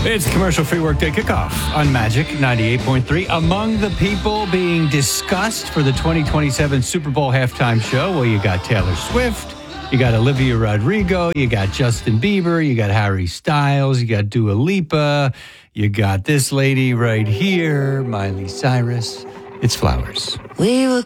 It's commercial-free workday kickoff on Magic 98.3. Among the people being discussed for the 2027 Super Bowl halftime show, well, you got Taylor Swift, you got Olivia Rodrigo, you got Justin Bieber, you got Harry Styles, you got Dua Lipa, you got this lady right here, Miley Cyrus. It's flowers. We were